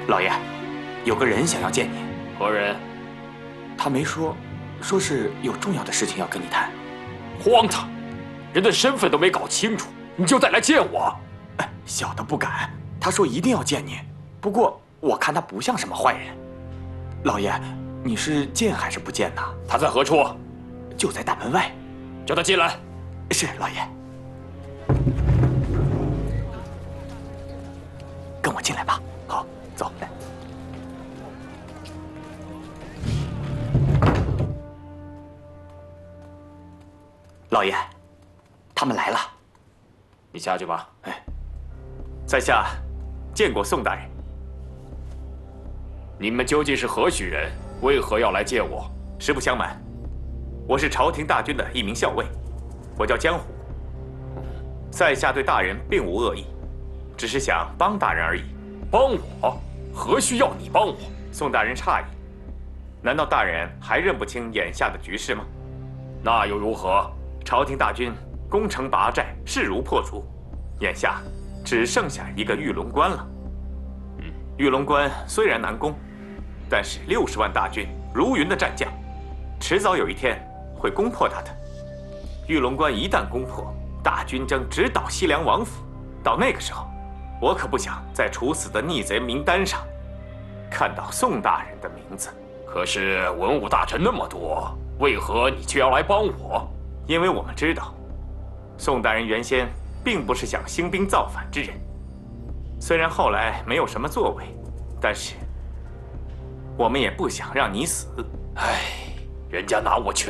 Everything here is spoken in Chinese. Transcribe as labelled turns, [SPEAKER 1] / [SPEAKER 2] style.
[SPEAKER 1] 老爷，有个人想要见你。
[SPEAKER 2] 何人？
[SPEAKER 1] 他没说，说是有重要的事情要跟你谈。
[SPEAKER 2] 荒唐！人的身份都没搞清楚，你就带来见我？
[SPEAKER 1] 哎，小的不敢。他说一定要见你，不过我看他不像什么坏人。老爷，你是见还是不见呢？
[SPEAKER 2] 他在何处？
[SPEAKER 1] 就在大门外。
[SPEAKER 2] 叫他进来。
[SPEAKER 1] 是，老爷。跟我进来吧。好，走。老爷，他们来了。
[SPEAKER 2] 你下去吧。
[SPEAKER 1] 哎，在下见过宋大人。
[SPEAKER 2] 你们究竟是何许人？为何要来见我？
[SPEAKER 1] 实不相瞒，我是朝廷大军的一名校尉，我叫江湖。在下对大人并无恶意，只是想帮大人而已。
[SPEAKER 2] 帮我？何须要你帮我？
[SPEAKER 1] 宋大人诧异，难道大人还认不清眼下的局势吗？
[SPEAKER 2] 那又如何？
[SPEAKER 1] 朝廷大军攻城拔寨，势如破竹，眼下只剩下一个玉龙关了。玉龙关虽然难攻，但是60万大军如云的战将，迟早有一天会攻破它的。玉龙关一旦攻破，大军将直捣西凉王府。到那个时候，我可不想在处死的逆贼名单上看到宋大人的名字。
[SPEAKER 2] 可是文武大臣那么多，为何你却要来帮我？
[SPEAKER 1] 因为我们知道，宋大人原先并不是想兴兵造反之人，虽然后来没有什么作为，但是我们也不想让你死。
[SPEAKER 2] 唉，人家拿我全